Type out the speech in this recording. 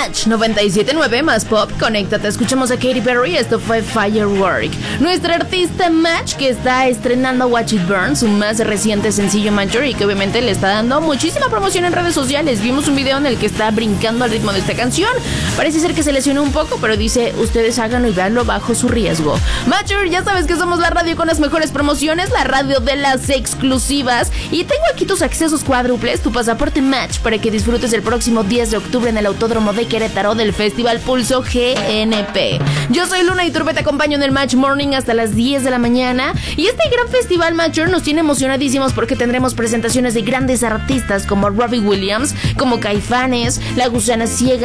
Match 97.9 más pop, conéctate, escuchamos a Katy Perry, esto fue Firework. Nuestra artista Match, que está estrenando Watch It Burn, su más reciente sencillo Major, y que obviamente le está dando muchísima promoción en redes sociales. Vimos un video en el que está brincando al ritmo de esta canción. Parece ser que se lesionó un poco, pero dice, ustedes háganlo y véanlo bajo su riesgo. Major, ya sabes que somos la radio con las mejores promociones, la radio de las exclusivas, y tengo aquí tus accesos cuádruples, tu pasaporte Match, para que disfrutes el próximo 10 de octubre en el Autódromo de Querétaro del Festival Pulso GNP. Yo soy Luna y Turbe, te acompaño en el Match Morning hasta las 10 de la mañana, y este gran festival Major nos tiene emocionadísimos porque tendremos presentaciones de grandes artistas como Robbie Williams, como Caifanes, La Gusana Ciega,